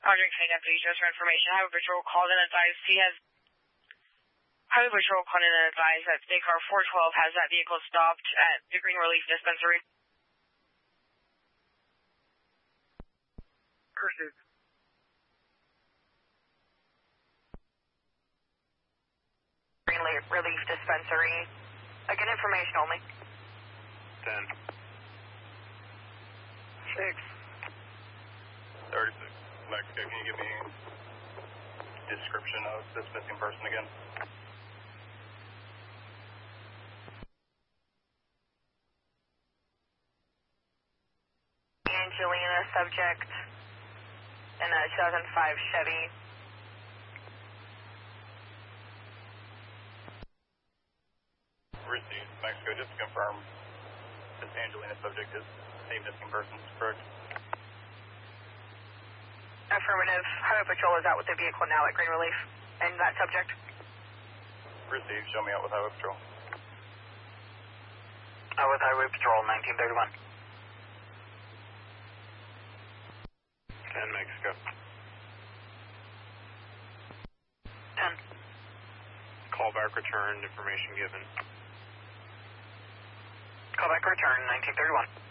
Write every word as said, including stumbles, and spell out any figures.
Roger, King, please just for information. Highway Patrol called in and advised he has... Highway Patrol called in and advised that State Car four twelve has that vehicle stopped at the Green Relief Dispensary. Pursuit. Green Relief Dispensary. Again, information only. ten. six. thirty-six. Mexico, can you give me description of this missing person again? Angelina, subject in a two thousand five Chevy. Received. Mexico, just to confirm, this Angelina subject is a missing person, correct? Affirmative. Highway Patrol is out with the vehicle now at Green Relief. And that subject? Received. Show me out with Highway Patrol. Out with Highway Patrol, nineteen thirty-one. ten, Mexico. ten. Callback returned, information given. Callback return, nineteen thirty-one.